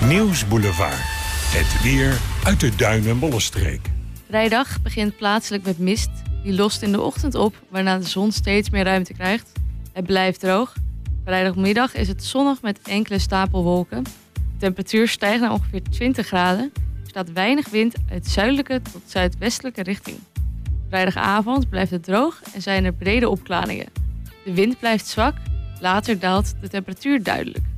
Nieuwsboulevard. Het weer uit de Duin- en Bollenstreek. Vrijdag begint plaatselijk met mist. Die lost in de ochtend op, waarna de zon steeds meer ruimte krijgt. Het blijft droog. Vrijdagmiddag is het zonnig met enkele stapelwolken. De temperatuur stijgt naar ongeveer 20 graden. Er staat weinig wind uit zuidelijke tot zuidwestelijke richting. Vrijdagavond blijft het droog en zijn er brede opklaringen. De wind blijft zwak. Later daalt de temperatuur duidelijk.